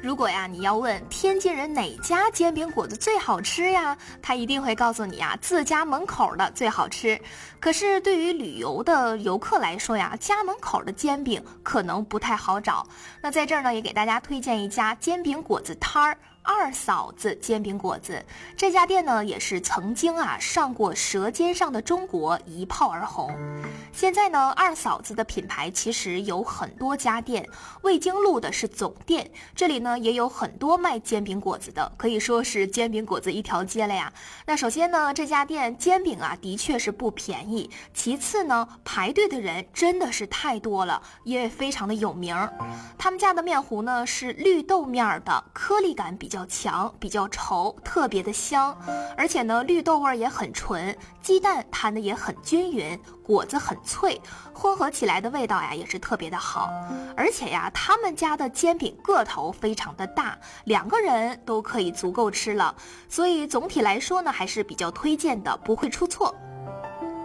如果呀你要问天津人哪家煎饼果子最好吃呀，他一定会告诉你呀自家门口的最好吃。可是对于旅游的游客来说呀，家门口的煎饼可能不太好找。那在这儿呢，也给大家推荐一家煎饼果子摊儿。二嫂子煎饼果子这家店呢，也是曾经上过《舌尖上的中国》一炮而红。现在呢，二嫂子的品牌其实有很多家店，魏京路的是总店，这里呢也有很多卖煎饼果子的，可以说是煎饼果子一条街了呀。那首先呢，这家店煎饼的确是不便宜，其次呢，排队的人真的是太多了，也非常的有名。他们家的面糊呢是绿豆面的，颗粒感比较强，比较稠，特别的香，而且呢绿豆味也很纯，鸡蛋摊的也很均匀，果子很脆，混合起来的味道也是特别的好。而且他们家的煎饼个头非常的大，2个人都可以足够吃了，所以总体来说呢还是比较推荐的，不会出错。